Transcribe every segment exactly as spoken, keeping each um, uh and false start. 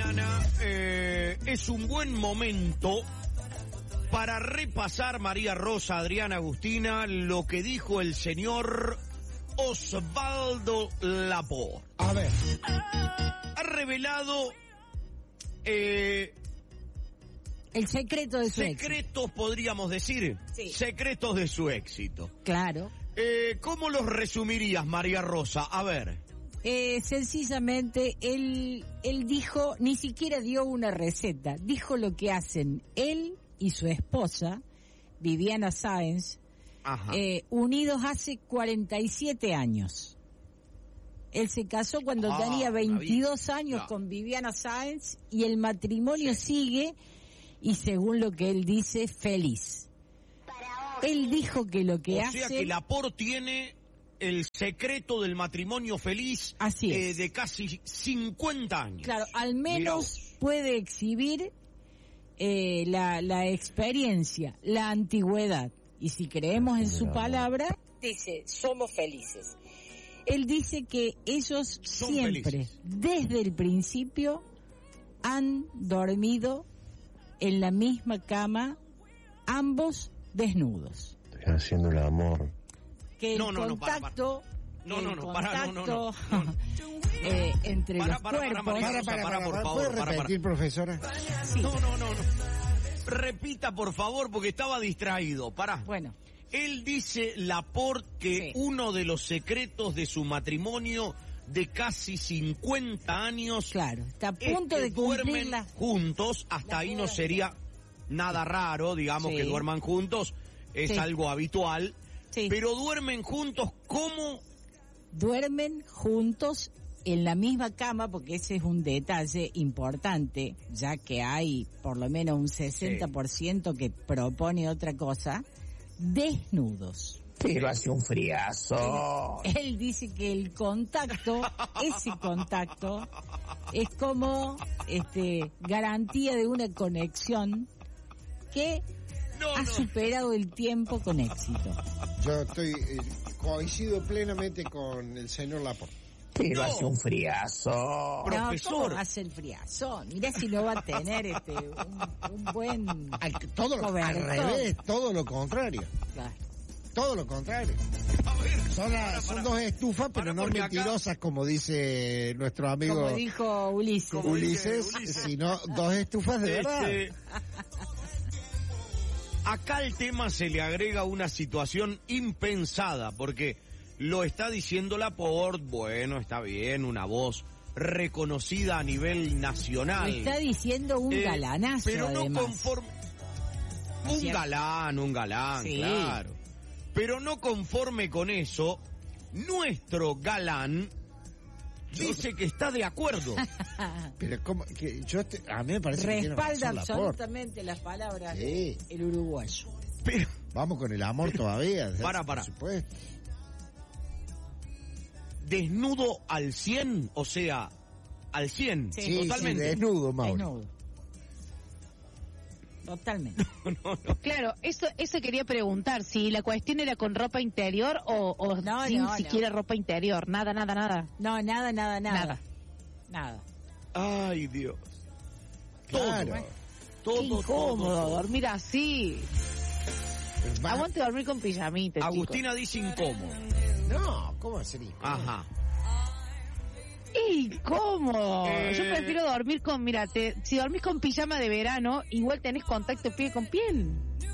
mañana eh, es un buen momento para repasar, María Rosa, Adriana, Agustina, lo que dijo el señor Osvaldo Laport. A ver. Ha revelado eh, el secreto de su éxito. Secretos, podríamos decir. Sí. Secretos de su éxito. Claro. Eh, ¿Cómo los resumirías, María Rosa? A ver. Eh, sencillamente, él, él dijo, ni siquiera dio una receta, dijo lo que hacen él y su esposa, Viviana Sáenz, eh, unidos hace cuarenta y siete años. Él se casó cuando ah, tenía veintidós años no. con Viviana Sáenz y el matrimonio sí. sigue y según lo que él dice, feliz. Él dijo que lo que o hace... O sea que Laport tiene el secreto del matrimonio feliz Así es. Eh, de casi cincuenta años. Claro, al menos puede exhibir eh, la, la experiencia, la antigüedad. Y si creemos en su palabra, dice, somos felices. Él dice que ellos Son siempre, felices. desde el principio, han dormido en la misma cama, ambos desnudos. Estoy haciendo el amor. Que el no, no, contacto... No, no, no, para, no, no, no, no. eh, entre para, los para, cuerpos... Para, para, para, para, por favor, ¿puede repetir, para, para. profesora? Sí. No, no, no, no. Repita, por favor, porque estaba distraído. Pará. Bueno. Él dice, Laport, que sí. uno de los secretos de su matrimonio de casi cincuenta años... Claro, está a punto es de que duermen la, juntos, hasta ahí no sería nada raro, digamos, sí. que duerman juntos, es sí. algo habitual, sí. pero duermen juntos, ¿cómo? Duermen juntos en la misma cama, porque ese es un detalle importante, ya que hay por lo menos un sesenta por ciento sí. que propone otra cosa, desnudos. Pero hace un friazo. Él, él dice que el contacto, ese contacto, es como este garantía de una conexión que no, ha no. superado el tiempo con éxito. Yo estoy eh, coincido plenamente con el señor Laport. Pero no. hace un friazo. Profesor. No, ¿cómo hace el friazo? Mirá si no va a tener este un, un buen al, todo lo, al revés, todo lo contrario. Claro. Todo lo contrario. Ver, son, la, para, son para, dos estufas, pero no mentirosas, acá, como dice nuestro amigo... Como dijo Ulises. Como Ulises, Ulises, sino dos estufas de este, verdad. Acá al tema se le agrega una situación impensada, porque lo está diciendo Laport, bueno, está bien, una voz reconocida a nivel nacional. Lo está diciendo un eh, galanazo, pero no además. conforme... Un ¿Cierto? galán, un galán, sí. claro. Pero no conforme con eso, nuestro galán dice que está de acuerdo. Pero como que yo te, a mí me parece respalda que tiene absolutamente las palabras sí. del uruguayo. Pero vamos con el amor todavía. Para, para. Por supuesto. Desnudo al cien, o sea, al cien, sí, totalmente. Sí, desnudo, Mauro. Desnudo. Totalmente. No, no, no. Claro, eso eso quería preguntar, si la cuestión era con ropa interior o, o no, sin no, siquiera no. ropa interior, nada, nada, nada. No, nada, nada, nada. Nada. Nada. Ay, Dios. Claro. Todo. Todo, Qué incómodo todo, todo. dormir así. Va. Aguante dormir con pijamita, Agustina chicos. dice incómodo. No, ¿cómo hacer incómodo? Ajá. Incómodo. Eh... Yo prefiero dormir con, mira, te, si dormís con pijama de verano, igual tenés contacto piel con piel.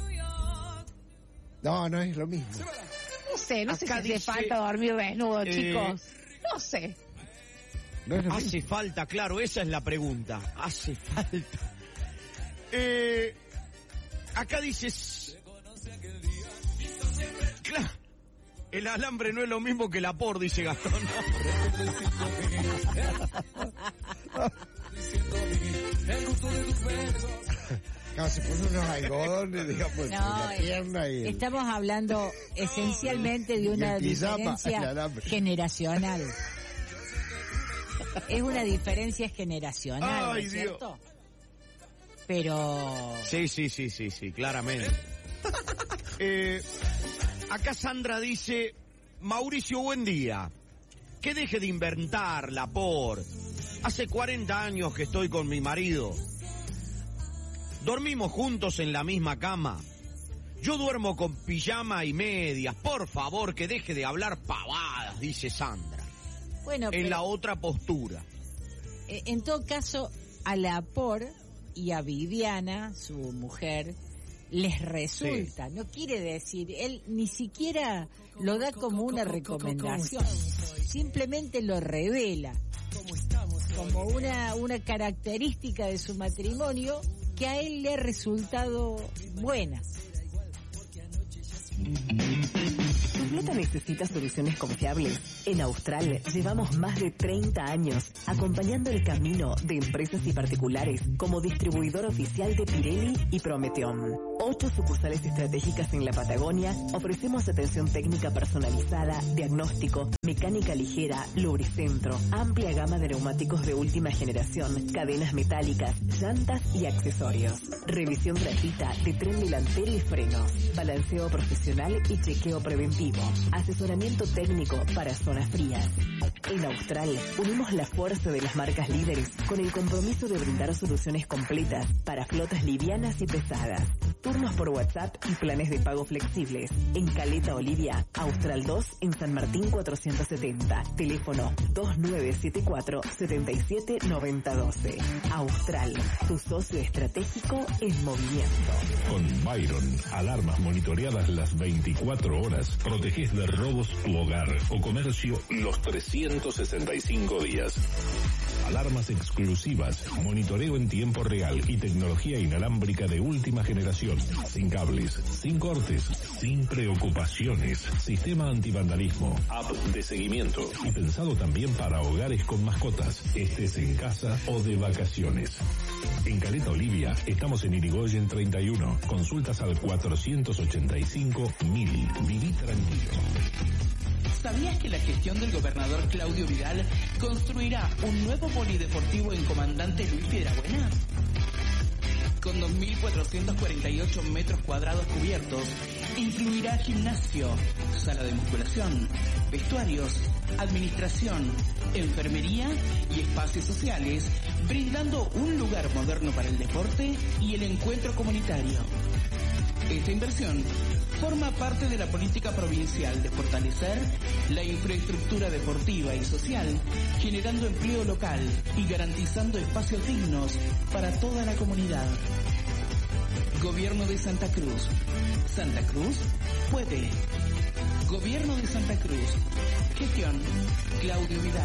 No, no es lo mismo. No sé, no Acá sé si dice, hace falta dormir desnudo, eh... chicos. No sé. No es lo Hace mismo. falta, claro, esa es la pregunta. Hace falta. Eh, acá dices... Claro. El alambre no es lo mismo que la por, dice Gastón. Claro, se pone unos algodones, digamos, no, en la pierna y el... Estamos hablando esencialmente de una pijama, diferencia generacional. Es una diferencia generacional, Ay, ¿no es cierto? Dios. Pero... Sí, sí, sí, sí, sí, claramente. eh... Acá Sandra dice, Mauricio, buen día. Que deje de inventar, Laport. Hace cuarenta años que estoy con mi marido. Dormimos juntos en la misma cama. Yo duermo con pijama y medias. Por favor, que deje de hablar pavadas, dice Sandra. Bueno, en pero, la otra postura. En todo caso, a la Por y a Viviana, su mujer, les resulta. Sí. No quiere decir, él ni siquiera lo da como una recomendación. Simplemente lo revela como una, una característica de su matrimonio que a él le ha resultado buena. ¿Tu flota necesita soluciones confiables? En Austral llevamos más de treinta años acompañando el camino de empresas y particulares como distribuidor oficial de Pirelli y Prometeon. Ocho sucursales estratégicas en la Patagonia, ofrecemos atención técnica personalizada, diagnóstico, mecánica ligera, lubricentro, amplia gama de neumáticos de última generación, cadenas metálicas, llantas y accesorios. Revisión gratuita de tren delantero y frenos, balanceo profesional y chequeo preventivo, asesoramiento técnico para zonas frías. En Austral unimos la fuerza de las marcas líderes con el compromiso de brindar soluciones completas para flotas livianas y pesadas. Turnos por WhatsApp y planes de pago flexibles. En Caleta Olivia, Austral dos en San Martín cuatrocientos setenta. Teléfono dos nueve siete cuatro, siete siete nueve cero uno dos. Austral, tu socio estratégico en movimiento. Con Byron, alarmas monitoreadas las veinticuatro horas. Proteges de robos tu hogar o comercio los trescientos sesenta y cinco días. Alarmas exclusivas, monitoreo en tiempo real y tecnología inalámbrica de última generación. Sin cables, sin cortes, sin preocupaciones. Sistema antivandalismo, app de seguimiento y pensado también para hogares con mascotas, estés en casa o de vacaciones. En Caleta Olivia estamos en Irigoyen treinta y uno. Consultas al cuatrocientos ochenta y cinco mil. Viví tranquilo. ¿Sabías que la gestión del gobernador Claudio Vidal construirá un nuevo polideportivo en Comandante Luis Piedrabuena? Con dos mil cuatrocientos cuarenta y ocho metros cuadrados cubiertos, incluirá gimnasio, sala de musculación, vestuarios, administración, enfermería y espacios sociales, brindando un lugar moderno para el deporte y el encuentro comunitario. Esta inversión forma parte de la política provincial de fortalecer la infraestructura deportiva y social, generando empleo local y garantizando espacios dignos para toda la comunidad. Gobierno de Santa Cruz. Santa Cruz puede. Gobierno de Santa Cruz. Gestión Claudio Vidal.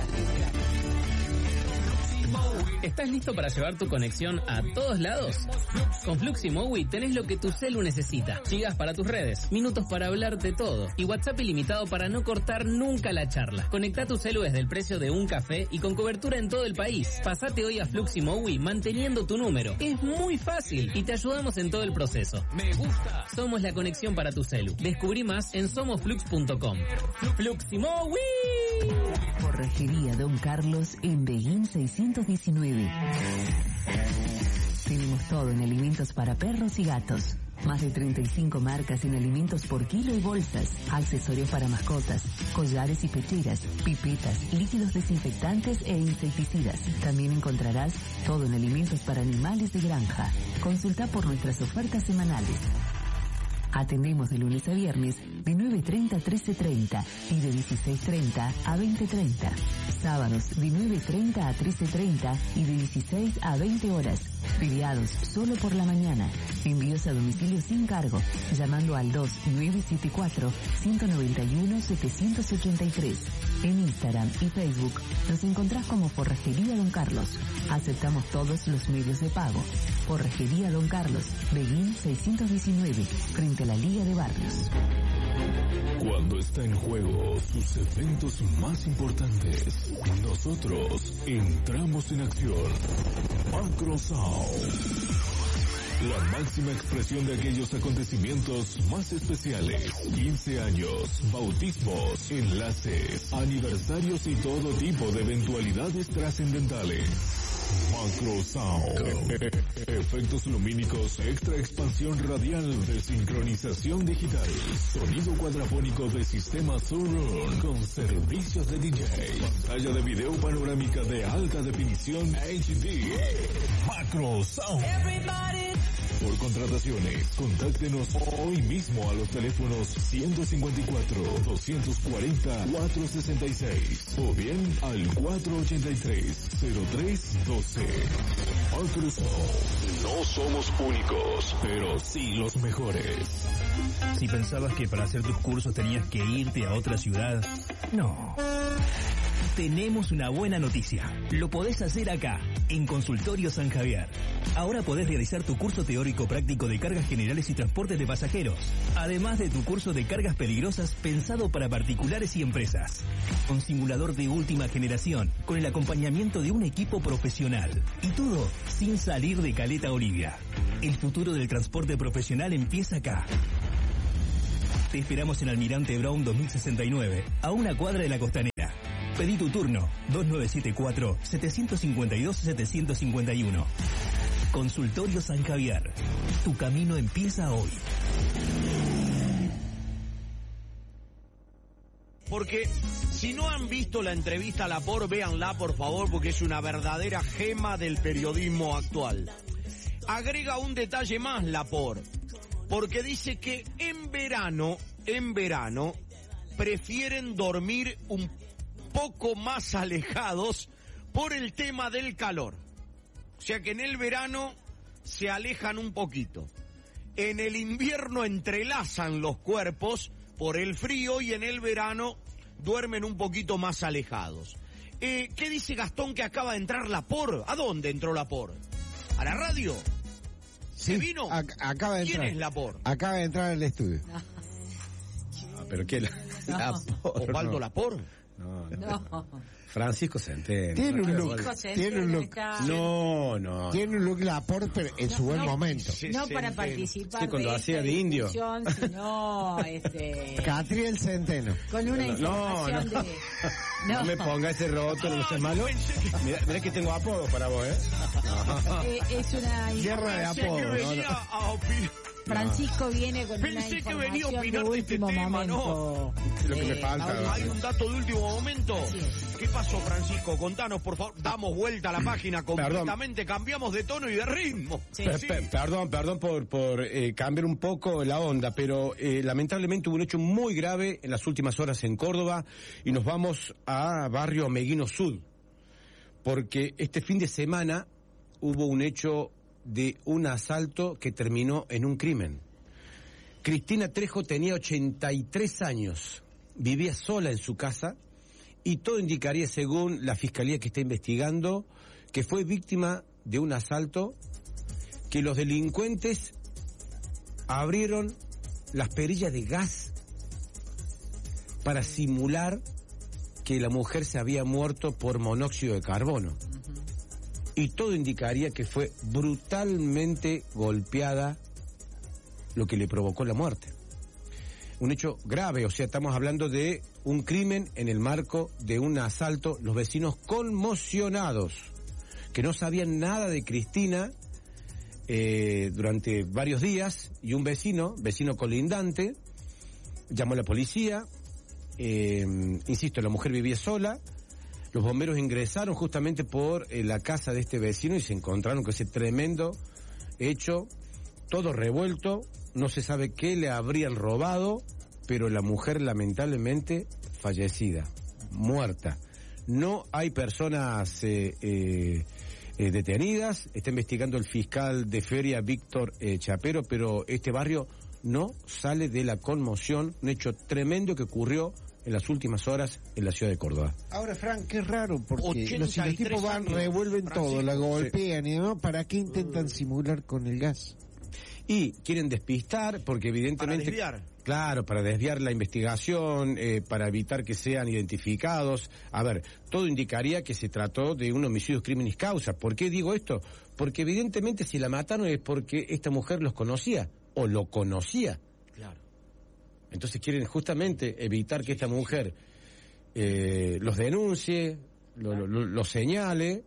¿Estás listo para llevar tu conexión a todos lados? Con Fluximowi tenés lo que tu celu necesita. Gigas para tus redes, minutos para hablar de todo y WhatsApp ilimitado para no cortar nunca la charla. Conectá tu celu desde el precio de un café y con cobertura en todo el país. Pasate hoy a Fluximowi manteniendo tu número. Es muy fácil y te ayudamos en todo el proceso. Me gusta. Somos la conexión para tu celu. Descubrí más en somos flux punto com. Fluximowi. Forrajería Don Carlos en Beguín seiscientos diecinueve. Tenemos todo en alimentos para perros y gatos. Más de treinta y cinco marcas en alimentos por kilo y bolsas, accesorios para mascotas, collares y pecheras, pipetas, líquidos desinfectantes e insecticidas. También encontrarás todo en alimentos para animales de granja. Consulta por nuestras ofertas semanales. Atendemos de lunes a viernes de nueve treinta a trece treinta y de dieciséis treinta a veinte treinta. Sábados de nueve treinta a trece treinta y de dieciséis a veinte horas. Feriados solo por la mañana. Envíos a domicilio sin cargo, llamando al dos nueve siete cuatro, uno nueve uno, siete ocho tres. En Instagram y Facebook nos encontrás como Forrajería Don Carlos. Aceptamos todos los medios de pago. Forrajería Don Carlos, Beguín seiscientos diecinueve, frente a la Liga de Barrios. Cuando está en juego sus eventos más importantes, nosotros entramos en acción. Macrosound. La máxima expresión de aquellos acontecimientos más especiales. quince años, bautismos, enlaces, aniversarios y todo tipo de eventualidades trascendentales. Macro Sound. Efectos lumínicos, extra expansión radial de sincronización digital. Sonido cuadrafónico de sistema Surround con servicios de D J. Pantalla de video panorámica de alta definición H D. Macro Sound. Por contrataciones, contáctenos hoy mismo a los teléfonos ciento cincuenta y cuatro, doscientos cuarenta, cuatrocientos sesenta y seis o bien al cuatrocientos ochenta y tres, cero tres doce. Microsoft. No somos únicos, pero sí los mejores. Si pensabas que para hacer tus cursos tenías que irte a otra ciudad, no. Tenemos una buena noticia. Lo podés hacer acá, en Consultorio San Javier. Ahora podés realizar tu curso teórico práctico de cargas generales y transportes de pasajeros, además de tu curso de cargas peligrosas pensado para particulares y empresas. Con simulador de última generación, con el acompañamiento de un equipo profesional. Y todo sin salir de Caleta Olivia. El futuro del transporte profesional empieza acá. Te esperamos en Almirante Brown dos mil sesenta y nueve, a una cuadra de la Costanera. Pedí tu turno, dos nueve siete cuatro, siete cinco dos, siete cinco uno. Consultorio San Javier. Tu camino empieza hoy. Porque si no han visto la entrevista a Lapor, véanla por favor, porque es una verdadera gema del periodismo actual. Agrega un detalle más Lapor, porque dice que en verano, en verano, prefieren dormir un poco más alejados por el tema del calor. O sea que en el verano se alejan un poquito. En el invierno entrelazan los cuerpos por el frío y en el verano duermen un poquito más alejados. Eh, ¿Qué dice Gastón que acaba de entrar Lapor? ¿A dónde entró Lapor? ¿A la radio? Sí, ¿Se vino? Ac acaba de ¿Quién entrar. es Lapor? Acaba de entrar al estudio. Ah, ¿pero qué? La, No. Lapor, ¿Osvaldo no. Lapor? No, no. No. Francisco Centeno. Tiene un No, look, Francisco tiene un Centeno look, está- No, no. tiene un look Lapor, pero en su No, buen no. momento. No para participar Sí, cuando de hacía esta de indio. discusión, sino este, Catriel Centeno. con una No, información no. de... No me ponga ese rótulo, no seas malo. Mirá, mirá que tengo apodo para vos, ¿eh? No. Eh, es una Guerra de información- apodos. Que no, venía no. a opinar. Francisco viene con Pensé una que venía a información opinar de de este último tema, momento. Es lo que me Eh, falta. Mauricio. ¿Hay un dato de último momento? Sí. ¿Qué pasó, Francisco? Contanos, por favor. Damos vuelta a la página Perdón. completamente, cambiamos de tono y de ritmo. Sí. Per- Sí. per- perdón, perdón por, por eh, cambiar un poco la onda, pero eh, lamentablemente hubo un hecho muy grave en las últimas horas en Córdoba y nos vamos a barrio Meguino Sud, porque este fin de semana hubo un hecho de un asalto que terminó en un crimen. Cristina Trejo tenía ochenta y tres años, vivía sola en su casa y todo indicaría, según la fiscalía que está investigando, que fue víctima de un asalto, que los delincuentes abrieron las perillas de gas para simular que la mujer se había muerto por monóxido de carbono. Y todo indicaría que fue brutalmente golpeada, lo que le provocó la muerte. Un hecho grave, o sea, estamos hablando de un crimen en el marco de un asalto, los vecinos conmocionados, que no sabían nada de Cristina eh, durante varios días, y un vecino, vecino colindante, llamó a la policía, eh, insisto, la mujer vivía sola, los bomberos ingresaron justamente por eh, la casa de este vecino y se encontraron con ese tremendo hecho, todo revuelto, no se sabe qué le habrían robado, pero la mujer lamentablemente fallecida, muerta. No hay personas eh, eh, eh, detenidas, está investigando el fiscal de Feria, Víctor eh, Chapero, pero este barrio no sale de la conmoción, un hecho tremendo que ocurrió en las últimas horas en la ciudad de Córdoba. Ahora, Frank, qué raro, porque ochenta los, y los tres tipos van, años, revuelven Francisco. todo, la golpean y demás, ¿para qué intentan simular con el gas? Y quieren despistar porque evidentemente... Para desviar. Claro, para desviar la investigación, eh, para evitar que sean identificados. A ver, todo indicaría que se trató de un homicidio criminis causa. ¿Por qué digo esto? Porque evidentemente si la mataron es porque esta mujer los conocía o lo conocía. Claro. Entonces quieren justamente evitar que esta mujer eh, los denuncie, lo, lo, lo señale,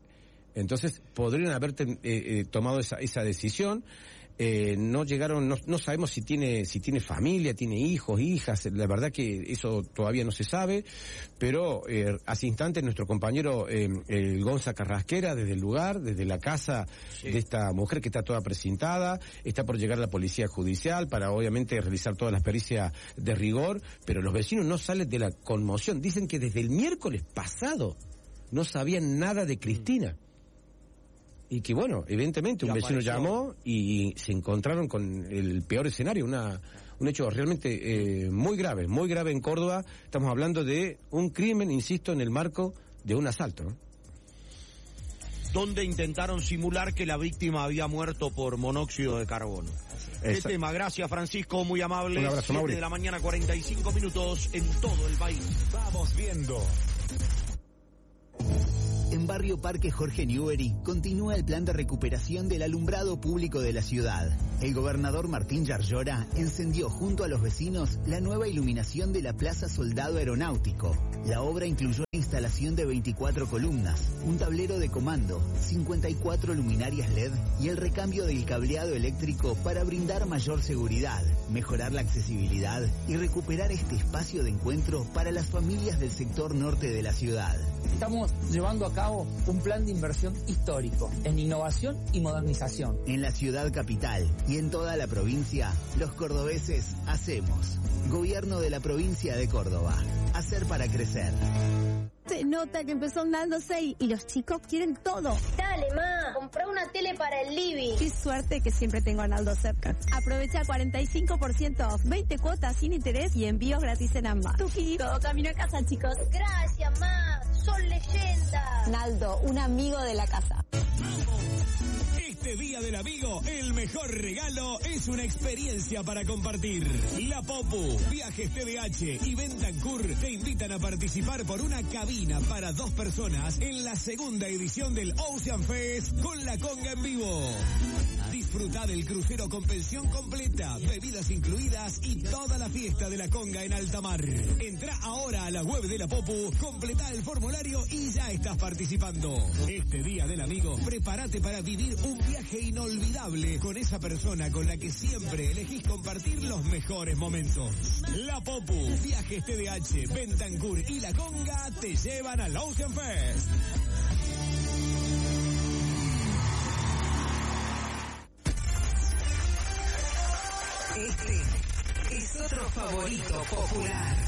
Entonces podrían haber ten, eh, eh, tomado esa, esa decisión. Eh, no llegaron, no, no sabemos si tiene si tiene familia, tiene hijos, hijas, la verdad que eso todavía no se sabe, pero eh, hace instantes nuestro compañero eh, el Gonza Carrasquera, desde el lugar, desde la casa sí. de esta mujer que está toda precintada, está por llegar la policía judicial para obviamente realizar todas las pericias de rigor, pero los vecinos no salen de la conmoción, dicen que desde el miércoles pasado no sabían nada de Cristina. Y que bueno, evidentemente un vecino llamó y se encontraron con el peor escenario, una un hecho realmente eh, muy grave, muy grave en Córdoba. Estamos hablando de un crimen, insisto, en el marco de un asalto, ¿no? Donde intentaron simular que la víctima había muerto por monóxido de carbono. Este tema, gracias Francisco, muy amable. Un abrazo, Mauri. siete de la mañana, cuarenta y cinco minutos en todo el país. Vamos viendo. En Barrio Parque Jorge Newbery continúa el plan de recuperación del alumbrado público de la ciudad. El gobernador Martín Yarlora encendió junto a los vecinos la nueva iluminación de la Plaza Soldado Aeronáutico. La obra incluyó la instalación de veinticuatro columnas, un tablero de comando, cincuenta y cuatro luminarias L E D y el recambio del cableado eléctrico para brindar mayor seguridad, mejorar la accesibilidad y recuperar este espacio de encuentro para las familias del sector norte de la ciudad. Estamos llevando a cabo un plan de inversión histórico en innovación y modernización. En la ciudad capital y en toda la provincia, los cordobeses hacemos. Gobierno de la provincia de Córdoba. Hacer para crecer. Se nota que empezó andando seis y los chicos quieren todo. Dale, ma, comprá una tele para el living. Qué suerte que siempre tengo a Naldo cerca. Aprovecha cuarenta y cinco por ciento off, veinte cuotas sin interés y envíos gratis en ambas. Tuki, todo camino a casa, chicos. Gracias, ma, son leyendas. Naldo, un amigo de la casa. Este Día del Amigo, el mejor regalo es una experiencia para compartir. La Popu, Viajes T D H y Bentancur te invitan a participar por una cabina para dos personas en la segunda edición del Ocean Fest con la conga en vivo. Disfruta del crucero con pensión completa, bebidas incluidas y toda la fiesta de la conga en alta mar. Entra ahora a la web de la Popu, completa el formulario y ya estás participando. Este Día del Amigo, prepárate para vivir un viaje inolvidable con esa persona con la que siempre elegís compartir los mejores momentos. La Popu, Viajes T D H, Bentancur y la conga te llevan al Ocean Fest. Este es otro favorito popular.